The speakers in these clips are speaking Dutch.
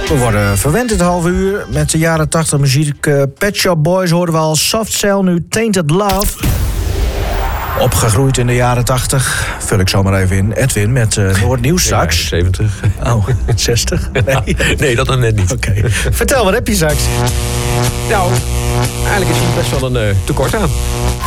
We worden verwend dit half uur. Met de jaren 80 muziek Pet Shop Boys hoorden we al Soft Cell, nu Tainted Love. Opgegroeid in de jaren 80. Vul ik zo maar even in. Edwin met Noordnieuws straks. 70. Oh, 60? Nee, dat dan net niet. Oké. Vertel, wat heb je straks? Nou, eigenlijk is er best wel een tekort aan.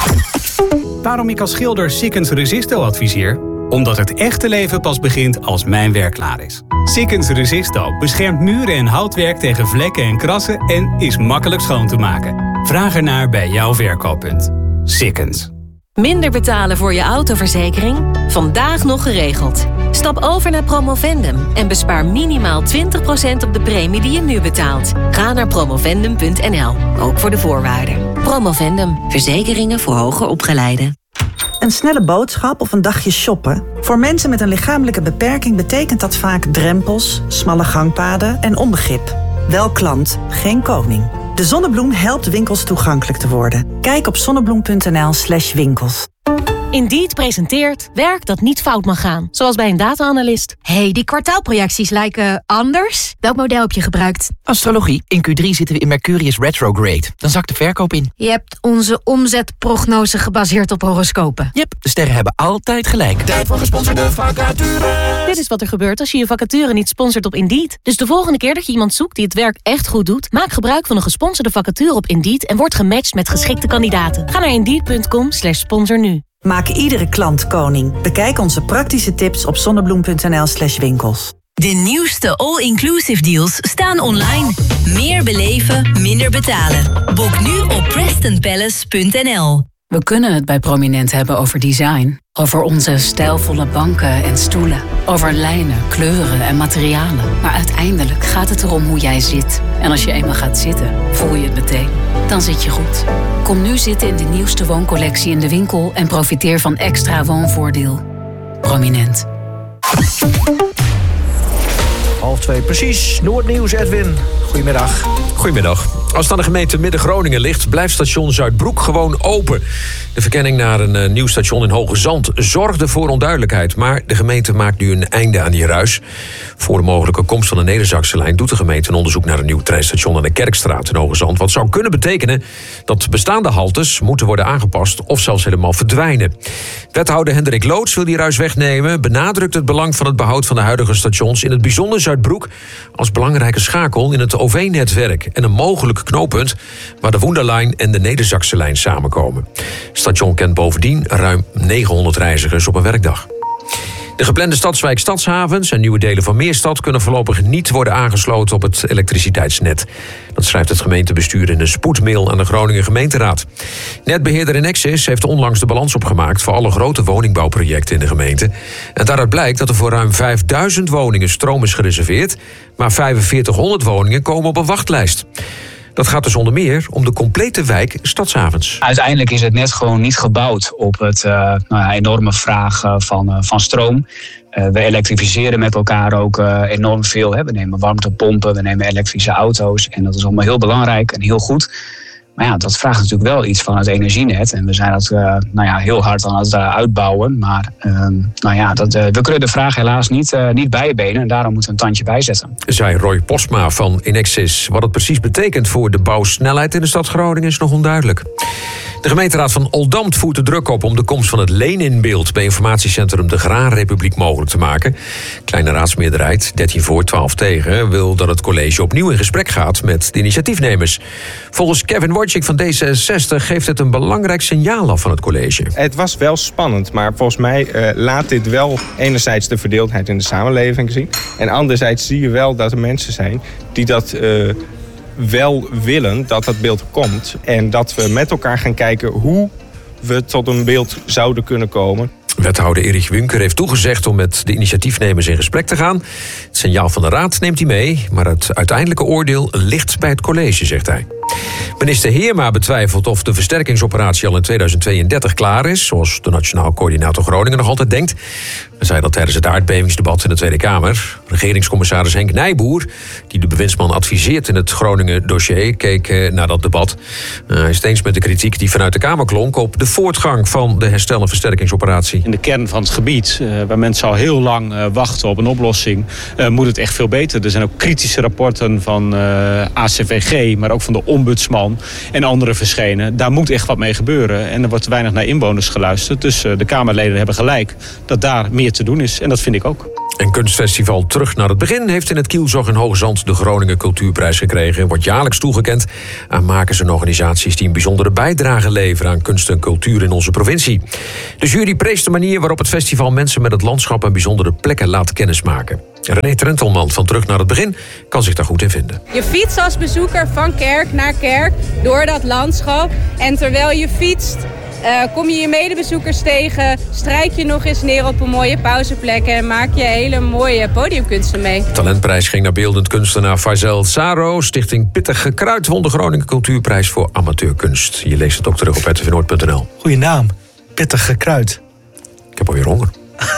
Waarom ik als schilder Sikkens Resisto adviseer? Omdat het echte leven pas begint als mijn werk klaar is. Sikkens Resisto beschermt muren en houtwerk tegen vlekken en krassen en is makkelijk schoon te maken. Vraag ernaar bij jouw verkooppunt. Sikkens. Minder betalen voor je autoverzekering? Vandaag nog geregeld. Stap over naar Promovendum en bespaar minimaal 20% op de premie die je nu betaalt. Ga naar promovendum.nl, ook voor de voorwaarden. Promovendum, verzekeringen voor hoger opgeleiden. Een snelle boodschap of een dagje shoppen? Voor mensen met een lichamelijke beperking betekent dat vaak drempels, smalle gangpaden en onbegrip. Wel klant, geen koning. De Zonnebloem helpt winkels toegankelijk te worden. Kijk op zonnebloem.nl/winkels. Indeed presenteert werk dat niet fout mag gaan. Zoals bij een data-analyst. Hey, die kwartaalprojecties lijken anders. Welk model heb je gebruikt? Astrologie. In Q3 zitten we in Mercurius retrograde. Dan zakt de verkoop in. Je hebt onze omzetprognose gebaseerd op horoscopen. Yep, de sterren hebben altijd gelijk. Tijd voor gesponsorde vacature. Dit is wat er gebeurt als je je vacature niet sponsort op Indeed. Dus de volgende keer dat je iemand zoekt die het werk echt goed doet, maak gebruik van een gesponsorde vacature op Indeed en word gematcht met geschikte kandidaten. Ga naar Indeed.com/sponsor nu. Maak iedere klant koning. Bekijk onze praktische tips op zonnebloem.nl/winkels. De nieuwste all-inclusive deals staan online. Meer beleven, minder betalen. Boek nu op PrestonPalace.nl. We kunnen het bij Prominent hebben over design. Over onze stijlvolle banken en stoelen. Over lijnen, kleuren en materialen. Maar uiteindelijk gaat het erom hoe jij zit. En als je eenmaal gaat zitten, voel je het meteen. Dan zit je goed. Kom nu zitten in de nieuwste wooncollectie in de winkel en profiteer van extra woonvoordeel. Prominent. 1:30 precies. Noordnieuws, Edwin. Goedemiddag. Goedemiddag. Als het aan de gemeente Midden-Groningen ligt, blijft station Zuidbroek gewoon open. De verkenning naar een nieuw station in Hoge Zand zorgde voor onduidelijkheid. Maar de gemeente maakt nu een einde aan die ruis. Voor de mogelijke komst van de Neder-Zakse lijn doet de gemeente een onderzoek naar een nieuw treinstation aan de Kerkstraat in Hoge Zand. Wat zou kunnen betekenen dat bestaande haltes moeten worden aangepast of zelfs helemaal verdwijnen. Wethouder Hendrik Loots wil die ruis wegnemen, benadrukt het belang van het behoud van de huidige stations, in het bijzonder Zuidbroek, als belangrijke schakel in het OV-netwerk en een mogelijk knooppunt waar de Woenderlijn en de Neder-Zakse lijn samenkomen. Het station kent bovendien ruim 900 reizigers op een werkdag. De geplande stadswijk Stadshavens en nieuwe delen van Meerstad kunnen voorlopig niet worden aangesloten op het elektriciteitsnet. Dat schrijft het gemeentebestuur in een spoedmail aan de Groninger gemeenteraad. Netbeheerder Enexis heeft onlangs de balans opgemaakt voor alle grote woningbouwprojecten in de gemeente. En daaruit blijkt dat er voor ruim 5000 woningen stroom is gereserveerd, maar 4500 woningen komen op een wachtlijst. Dat gaat dus onder meer om de complete wijk Stadshavens. Uiteindelijk is het net gewoon niet gebouwd op het enorme vraag van stroom. We elektrificeren met elkaar ook enorm veel. Hè. We nemen warmtepompen, we nemen elektrische auto's. En dat is allemaal heel belangrijk en heel goed. Maar ja, dat vraagt natuurlijk wel iets van het energienet. En we zijn dat heel hard aan het uitbouwen. Maar we kunnen de vraag helaas niet bijbenen. En daarom moeten we een tandje bijzetten. Zei Roy Postma van Enexis. Wat het precies betekent voor de bouwsnelheid in de stad Groningen is nog onduidelijk. De gemeenteraad van Oldambt voert de druk op om de komst van het Leninbeeld bij informatiecentrum de Graanrepubliek mogelijk te maken. Kleine raadsmeerderheid, 13 voor, 12 tegen, wil dat het college opnieuw in gesprek gaat met de initiatiefnemers. Volgens Kevin Wojcik van D66 geeft het een belangrijk signaal af van het college. Het was wel spannend, maar volgens mij laat dit wel enerzijds de verdeeldheid in de samenleving zien. En anderzijds zie je wel dat er mensen zijn die dat wel willen, dat dat beeld komt. En dat we met elkaar gaan kijken hoe we tot een beeld zouden kunnen komen. Wethouder Erich Wünker heeft toegezegd om met de initiatiefnemers in gesprek te gaan. Het signaal van de raad neemt hij mee, maar het uiteindelijke oordeel ligt bij het college, zegt hij. Minister Heerma betwijfelt of de versterkingsoperatie al in 2032 klaar is, zoals de Nationaal Coördinator Groningen nog altijd denkt. Hij zei dat tijdens het aardbevingsdebat in de Tweede Kamer. Regeringscommissaris Henk Nijboer, die de bewindsman adviseert in het Groningen-dossier, keek naar dat debat. Hij is het eens met de kritiek die vanuit de Kamer klonk op de voortgang van de herstel- en versterkingsoperatie. In de kern van het gebied, waar mensen al heel lang wachten op een oplossing, moet het echt veel beter. Er zijn ook kritische rapporten van ACVG, maar ook van de ombudsman en anderen verschenen. Daar moet echt wat mee gebeuren. En er wordt weinig naar inwoners geluisterd. Dus de Kamerleden hebben gelijk dat daar meer te doen is. En dat vind ik ook. En kunstfestival Terug naar het Begin heeft in het Kielzog in Hoge Zand de Groningen Cultuurprijs gekregen. Wordt jaarlijks toegekend aan makers en organisaties die een bijzondere bijdrage leveren aan kunst en cultuur in onze provincie. De jury preest de manier waarop het festival mensen met het landschap en bijzondere plekken laat kennismaken. René Trentelman van Terug naar het Begin kan zich daar goed in vinden. Je fietst als bezoeker van kerk naar kerk door dat landschap. En terwijl je fietst kom je medebezoekers tegen, strijk je nog eens neer op een mooie pauzeplek en maak je hele mooie podiumkunsten mee. De talentprijs ging naar beeldend kunstenaar Faisal Saro. Stichting Pittig Gekruid won de Groningen Cultuurprijs voor amateurkunst. Je leest het ook terug op rtvnoord.nl. Goeie naam, Pittig Gekruid. Ik heb alweer honger.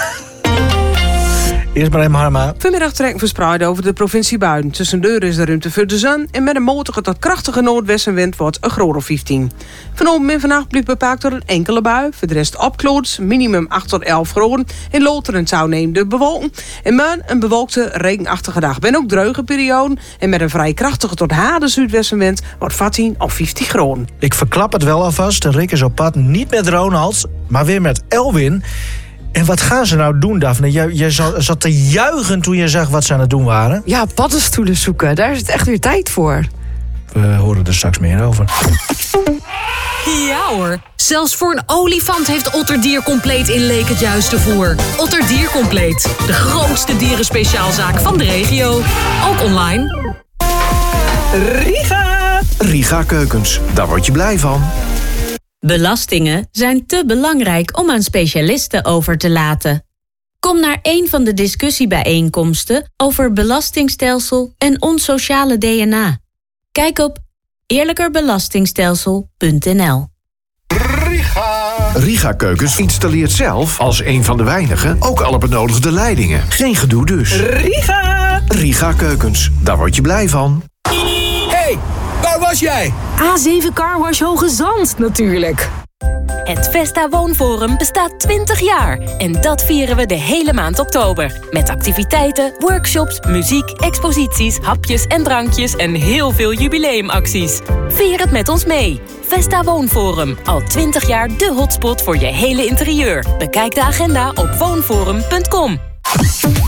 Eerst maar even Harma. Vanmiddag trekken verspreid over de provincie buiten. Tussendoor is de ruimte voor de zon en met een matige tot krachtige noordwestenwind wordt een graad of 15. Vanavond en vannacht blijft bepaald door een enkele bui. Voor de rest opkloots, minimum 8 tot 11 graden. In Loter en Touw neemt de bewolking. En man een bewolkte, regenachtige dag. Ben ook druige periode. En met een vrij krachtige tot harde zuidwestenwind wordt 14 of 15 graden. Ik verklap het wel alvast. Rick is op pad niet met Ronald, maar weer met Elwin. En wat gaan ze nou doen, Daphne? Je zat te juichen toen je zag wat ze aan het doen waren. Ja, paddenstoelen zoeken. Daar is het echt weer tijd voor. We horen er straks meer over. Ja hoor, zelfs voor een olifant heeft Otterdier Compleet in Leek het juiste voer. Otterdier Compleet, de grootste dierenspeciaalzaak van de regio. Ook online. Riga Keukens, daar word je blij van. Belastingen zijn te belangrijk om aan specialisten over te laten. Kom naar een van de discussiebijeenkomsten over belastingstelsel en ons sociale DNA. Kijk op eerlijkerbelastingstelsel.nl. Riga Keukens installeert zelf, als een van de weinigen, ook alle benodigde leidingen. Geen gedoe dus. Riga Keukens, daar word je blij van. Hey, waar was jij? A7 Carwash Hoge Zand natuurlijk. Het Vesta Woonforum bestaat 20 jaar. En dat vieren we de hele maand oktober. Met activiteiten, workshops, muziek, exposities, hapjes en drankjes en heel veel jubileumacties. Vier het met ons mee. Vesta Woonforum. Al 20 jaar de hotspot voor je hele interieur. Bekijk de agenda op woonforum.com.